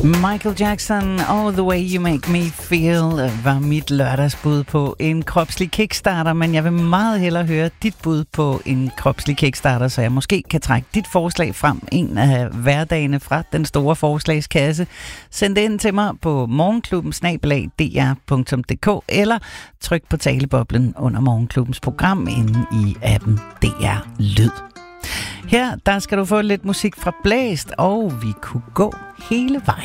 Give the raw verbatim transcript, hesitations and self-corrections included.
Michael Jackson, All the Way You Make Me Feel, var mit lørdagsbud på en kropslig kickstarter, men jeg vil meget hellere høre dit bud på en kropslig kickstarter, så jeg måske kan trække dit forslag frem en af hverdagene fra den store forslagskasse. Send det ind til mig på morgenklubben snabel-a d r punktum d k eller tryk på taleboblen under Morgenklubbens program inde i appen D R Lyd. Her der skal du få lidt musik fra Blæst, og vi kunne gå hele vejen.